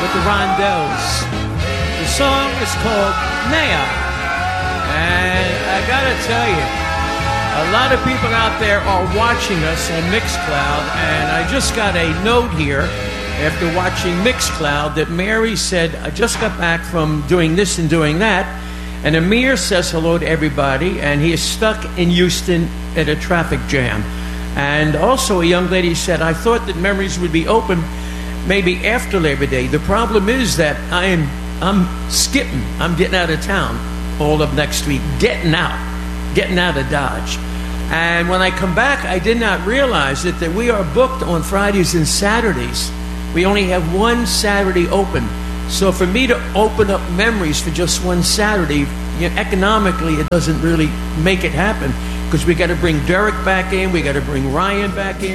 with the Rondells. The song is called Naya. And I gotta tell you, a lot of people out there are watching us on Mixcloud, and I just got a note here after watching Mixcloud that Mary said, I just got back from doing this and doing that, and Amir says hello to everybody, and he is stuck in Houston at a traffic jam. And also a young lady said, I thought that Memories would be open maybe after Labor Day. The problem is that I'm skipping. I'm getting out of town all of next week, getting out of Dodge. And when I come back, I did not realize that we are booked on Fridays and Saturdays. We only have one Saturday open. So for me to open up Memories for just one Saturday, economically, it doesn't really make it happen, because we got to bring Derek back in, we got to bring Ryan back in.